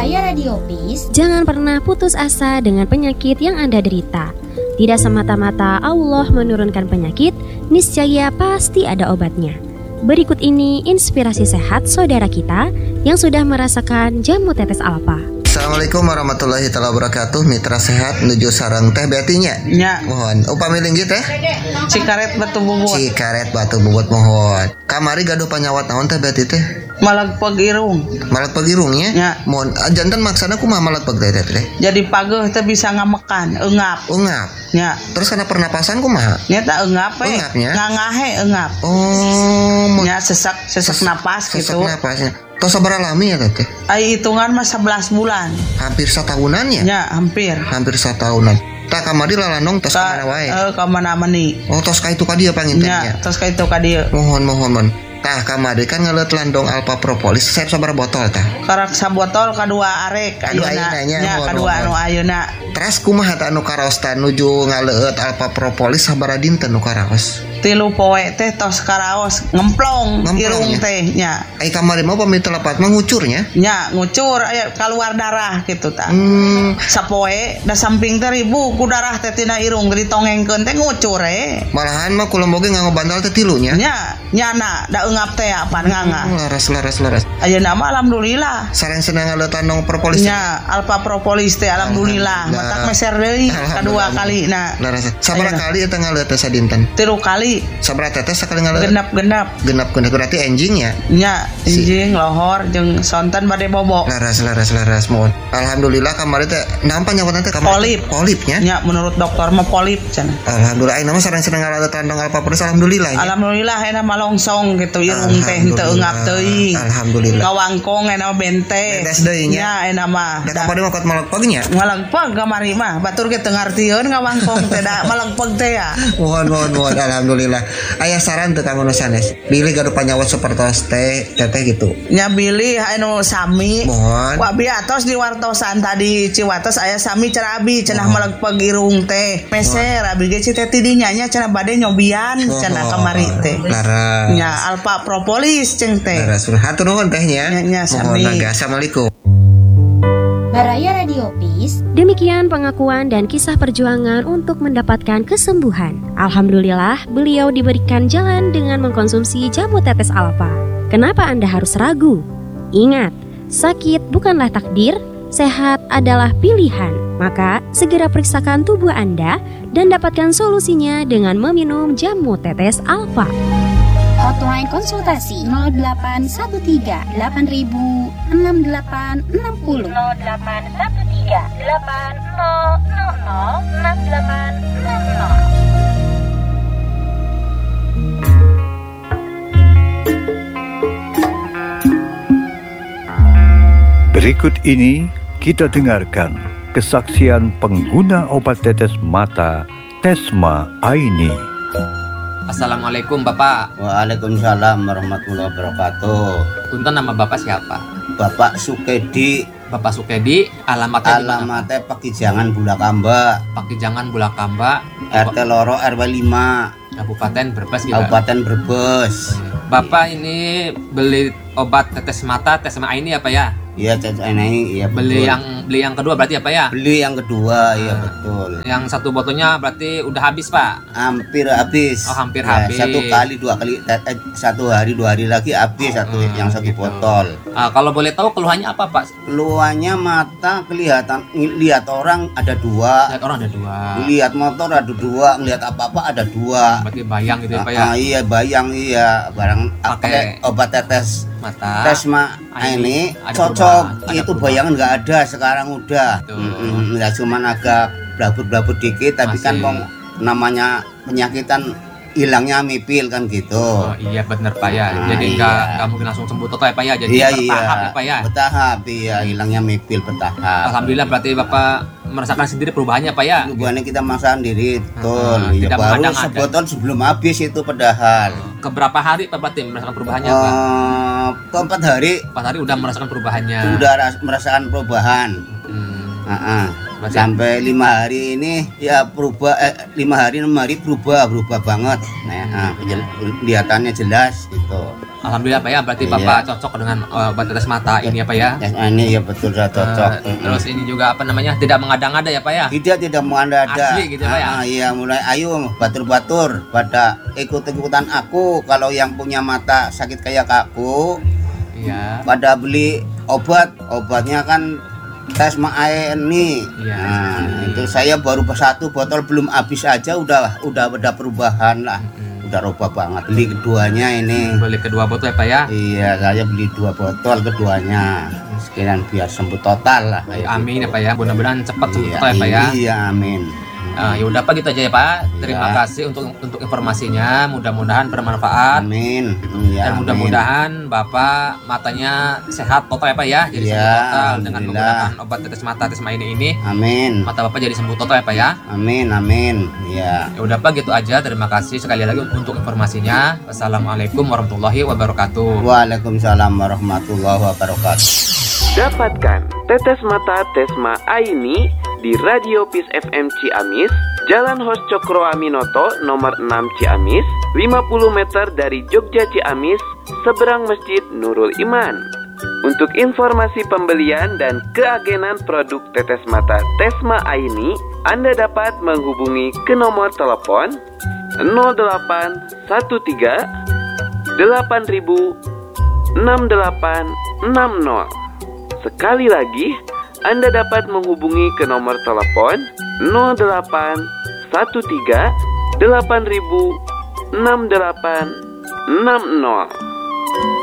Baraya Radio Peace. Jangan pernah putus asa dengan penyakit yang Anda derita. Tidak semata-mata Allah menurunkan penyakit, niscaya pasti ada obatnya. Berikut ini inspirasi sehat saudara kita yang sudah merasakan jamu tetes alfa. Assalamualaikum warahmatullahi wabarakatuh. Mitra sehat menuju sarang teh betinya. Ya. Mohon upami linggih teh. Cikaret batu bubut. Cikaret batu bubut mohon. Kamari gaduh panyawat naon teh beti teh? Malag irung. Malag irungnya? Ya. Mohon jantan maksana kumaha malag teh? Jadi pageuh teh bisa ngamekan, eungap. Ungap. Ya. Terus kana pernapasan kumaha? Nya tak eungap we. Eungapnya? Ngangahe eungap. Oh. Nya sesak napas sesak gitu. Napasnya. Tos sabaraha lami ya teh? Ai hitungan mah 11 bulan. Hampir satahunan ya? Ya, hampir. Hampir satahunan. Tak kamari lalanong tos ka mana wae? Ka mana-mani. Oh, tos ka itu ka dieu pangintennya. Ya, tos ka itu ka dieu. Mohon. Tah kamari kan ngeleut landong alpha propolis saeb sabaraha botol tah? Karak sabotol kadua arek ayeuna. Ya, kadua anu ayeuna. Teras kumaha tah anu karaos tah nuju ngaleut alpha propolis sabaraha dinten nu karaos? 3 poe teh tos karaos ngemplong irung teh nya. Ai kamari mah pami telepat mah ngucurnya? Nya, ngucur aya keluar darah gitu tah. Sapoe da samping teh ribu ku darah teh tina irung ditongengkeun teh ngucur Malahan mah kula boge nganggo bantal teh 3 nya. Nya, nyana da eungap teh apaan nganga. Laras. Ayeuna mah alhamdulillah. Sareng senang ngaleut landong propolis. Nya, alpha propolis teh alhamdulillah. Matak meser deui kadua kalina. Laras. Sabaraha kali eta ngaleut teh sadinten? 3 kali. Sabaraha tetes sakali ngaleut? Genap Berarti enjing ya? Nya, enjing lohor jeung sonten bade bobo. Laras mohon. Alhamdulillah kamari teh naon panyawatna teh kamari? Polipnya? Nya, menurut dokter mah polip cenah. Alhamdulillah ayeuna mah sareng senang ngaleut landong alpha propolis alhamdulillah. Alhamdulillah ayeuna mah longsong gitu irung teh henteu eungap teuing. Alhamdulillah. Ngawangkong ayeuna bente. Bedes deui nya. Nya ayeuna mah. Da kapade mah kot malengpeg nya? Malengpeg kamari mah. Batur ge teu ngartieun ngawangkong teh da malengpeg teh ya. Mohon alhamdulillah. Aya saran teu kanggo nu sanes. Bilih gaduh panyawat sapertos teh gitu. Nya bilih anu sami. Mohon. Wa biatos di wartosan tadi Ciwates aya sami cenah abi cenah malengpeg irung teh. Meser abi ge teh tidinya nya cenah bade nyobian cenah kamari teh. Laras. Nya alpha propolis ceng teh. Laras. Hatur nuhun tehnya. Nya sami. Assalamualaikum. Baraya Radio Peace. Demikian pengakuan dan kisah perjuangan untuk mendapatkan kesembuhan. Alhamdulillah, beliau diberikan jalan dengan mengkonsumsi jamu tetes alfa. Kenapa Anda harus ragu? Ingat, sakit bukanlah takdir, sehat adalah pilihan. Maka, segera periksakan tubuh Anda dan dapatkan solusinya dengan meminum jamu tetes alfa. Hotline konsultasi 0813 8000 6860 0813 8000 6860. Berikut ini kita dengarkan kesaksian pengguna obat tetes mata Tesma Aini. Assalamualaikum Bapak. Waalaikumsalam warahmatullahi wabarakatuh. Punten, nama Bapak siapa? Bapak Sukedi. Bapak Sukedi, alamatnya Pakijangan Bulakamba. Pakijangan Bulakamba, RT Loro RW 5, Kabupaten Brebes gitu. Kabupaten Brebes. Bapak ini beli obat tetes mata Tesma Aini apa ya? Iya, ini iya Beli betul. yang kedua berarti apa ya? Beli yang kedua, iya betul. Yang satu botolnya berarti udah habis, Pak? Hampir habis. Oh, hampir habis. 1 kali 2 kali 1 hari 2 hari lagi habis yang 1 gitu. botol. Kalau boleh tahu keluhannya apa, Pak? Keluhannya mata kelihatan, lihat orang ada 2. Lihat orang ada 2. Lihat motor ada 2, ngelihat apa-apa ada 2. Berarti bayang gitu ya, Pak ya? Iya, bayang iya. Barang pakai obat tetes mata. Tesma ini cocok. Itu bayangan nggak ada sekarang udah. Ya cuman agak blabut-blabut dikit, tapi masih. Kan namanya penyakitan hilangnya mipil kan gitu. Oh iya benar Pak ya. Jadi nggak mungkin langsung sembuh total ya Pak ya. Jadi bertahap ya Pak ya. Bertahap iya, hilangnya mipil bertahap. Alhamdulillah berarti Bapak merasakan sendiri perubahannya Pak ya. Perubahannya kita merasakan sendiri, betul. Ya, baru sebotol sebelum habis itu padahal. Keberapa hari Bapak Tim merasakan perubahannya Pak? Ke 4 hari. 4 hari udah merasakan perubahannya. Udah merasakan perubahan. Sampai 5 hari ini ya berubah, 5 hari 6 hari berubah banget. Nah, kelihatannya jelas gitu. Alhamdulillah Pak ya, berarti Bapak cocok dengan obat tetes mata ini ya Pak ya. Ini ya betul sudah cocok. Terus ini juga apa namanya, tidak mengada-ngada ya Pak ya. Tidak mengada-ngada. Asli gitu Pak ya. Iya, mulai ayo batur-batur pada ikut-ikutan aku. Kalau yang punya mata sakit kayak aku, iya, pada beli obatnya kan Tesma ini. Iya, nah, itu saya baru 1 botol belum habis aja udah perubahan lah. Udah robah banget. Beli keduanya ini. Beli kedua botol ya Pak ya. Iya, saya beli 2 botol keduanya. Sekalian biar sembuh total lah. Amin ya Pak ya. Mudah-mudahan cepat sembuh total ya Pak ya. Iya, amin. Ya udah Pak, gitu aja ya Pak. Terima kasih untuk informasinya. Mudah-mudahan bermanfaat. Amin. Dan mudah-mudahan Bapak matanya sehat total ya Pak ya. Jadi sembuh total dengan menggunakan obat tetes mata Tesma ini. Amin. Mata Bapak jadi sembuh total ya Pak ya. Amin. Ya. Ya udah Pak, gitu aja. Terima kasih sekali lagi untuk informasinya. Wassalamualaikum warahmatullahi wabarakatuh. Waalaikumsalam warahmatullahi wabarakatuh. Dapatkan tetes mata Tesma Aini di Radio Peace FM Ciamis, Jalan Hos Cokro Aminoto nomor 6 Ciamis, 50 meter dari Jogja Ciamis, seberang Masjid Nurul Iman. Untuk informasi pembelian dan keagenan produk tetes mata Tesma Aini, Anda dapat menghubungi ke nomor telepon 0813 8000 6860. Sekali lagi, Anda dapat menghubungi ke nomor telepon 0813 8000 6860.